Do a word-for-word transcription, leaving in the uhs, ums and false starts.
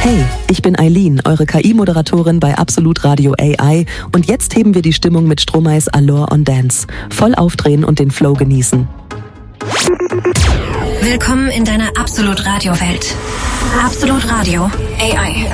Hey, ich bin Eileen, eure K I-Moderatorin bei Absolut Radio A I und jetzt heben wir die Stimmung mit Stromaes Allure on Dance. Voll aufdrehen und den Flow genießen. Willkommen in deiner Absolut Radio Welt. Absolut Radio A I.